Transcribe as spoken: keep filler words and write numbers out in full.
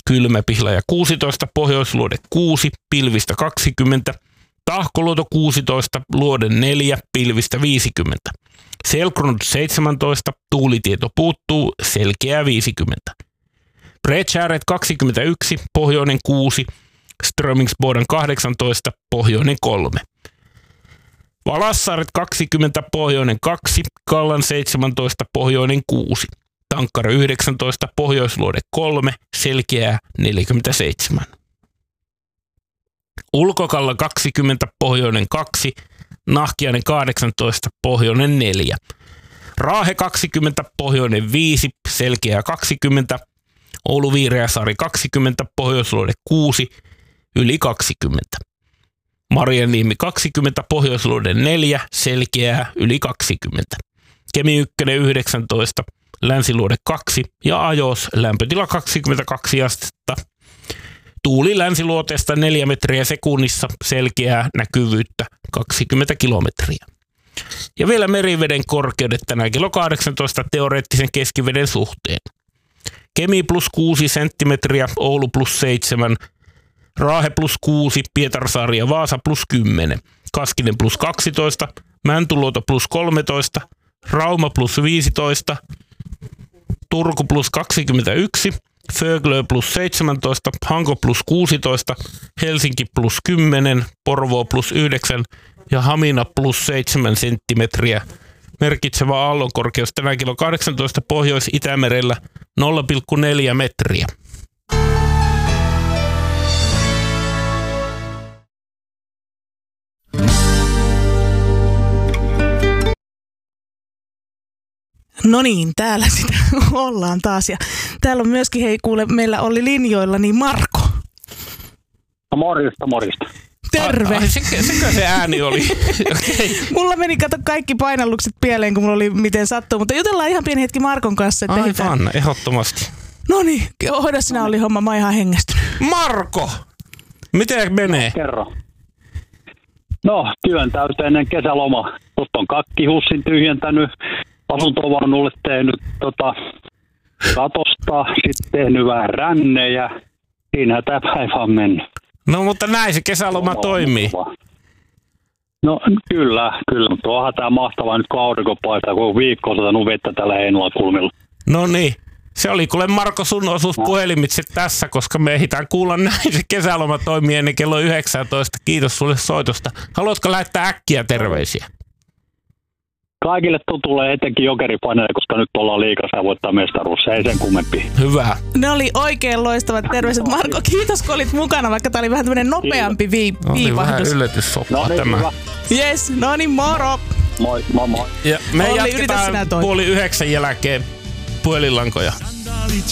Kylmä Pihlaja kuusitoista, Pohjoisluode kuusi, pilvistä kaksikymmentä. Tahkoluoto kuusitoista, Luode neljä, pilvistä viisikymmentä. Selkrund seitsemäntoista, tuulitieto puuttuu, selkeää viisikymmentä. Bredtjäret kaksikymmentäyksi, pohjoinen kuusi, Strömingsboden kahdeksantoista, pohjoinen kolme. Valassaaret kaksikymmentä, pohjoinen kaksi, Kallan seitsemäntoista, pohjoinen kuusi. Tankkara yhdeksäntoista, Pohjoisluode kolme, selkeää neljäkymmentäseitsemän. Ulkokalla kaksikymmentä, pohjoinen kaksi, Nahkiainen kahdeksantoista, pohjoinen neljä. Raahe kaksikymmentä, pohjoinen viisi, selkeää kaksikymmentä. Oulu Viireäsaari kaksikymmentä, Pohjoisluode kuusi, yli kaksikymmentä. Marjaniemi kaksikymmentä, Pohjoisluode neljä, selkeää yli kaksikymmentä. Kemi yksi yhdeksäntoista, Länsiluode kaksi ja Ajos lämpötila kaksikymmentäkaksi astetta. Tuuli länsiluoteesta neljä metriä sekunnissa, selkeää näkyvyyttä kaksikymmentä kilometriä. Ja vielä meriveden korkeudet tänään kello kahdeksantoista teoreettisen keskiveden suhteen. Kemi plus kuusi senttimetriä, Oulu plus seitsemän, Raahe plus kuusi, Pietarsaari ja Vaasa plus kymmenen, Kaskinen plus kaksitoista, Mäntyluoto plus kolmetoista, Rauma plus viisitoista, Turku plus kaksikymmentäyksi, Föglö plus seitsemäntoista, Hanko plus kuusitoista, Helsinki plus kymmenen, Porvoo plus yhdeksän ja Hamina plus seitsemän senttimetriä. Merkitsevä aallonkorkeus tänään kello kahdeksantoista Pohjois-Itämerellä nolla pilkku neljä metriä. No niin, täällä sitä ollaan taas. Ja täällä on myöskin, hei kuule, meillä oli linjoilla, niin Marko. No morjesta, morjesta. Terve. Ai, sekö, sekö se ääni oli? Okay. Mulla meni, kato, kaikki painallukset pieleen, kun mulla oli miten sattuu. Mutta jutellaan ihan pieni hetki Markon kanssa. Että aivan, ehdottomasti. No niin, hoida sinä oli homma, mä oon ihan hengästynyt. Marko! Miten menee? No, kerro. No, työntäyteinen kesäloma. Tuosta on kakkihussin tyhjentänyt. Asuntovaunulle tehnyt tota, katosta, sitten tehnyt vähän rännejä. Siinähän tämä päivä on mennyt. No mutta näin se kesäloma Oma, toimii. No kyllä, kyllä. Mutta onhan tämä mahtavaa nyt kun aurinko paistaa, kun viikko on satanut vettä tällä Heinolan kulmilla. No niin. Se oli kuule Marko sun osuus no. puhelimitse tässä, koska me ehditään kuulla näin se kesäloma toimii ennen kello yhdeksäntoista. Kiitos sulle soitosta. Haluatko lähettää äkkiä terveisiä? Kaikille tutulle etenkin Jokeripaneelle, koska nyt ollaan liigassa ja voittaa mestaruus. Ei sen kummempi. Hyvä. Ne oli oikein loistavat terveiset. Marko, kiitos kun olit mukana, vaikka tämä oli vähän tämmöinen nopeampi vii- oli viivahdus. Vähän yllätyssoppa no niin, tämä. Hyvä. Yes, no niin, moro. Moi, moi, moi. Ja me Olli, jatketaan puoli yhdeksän jälkeen puhelinlankoja.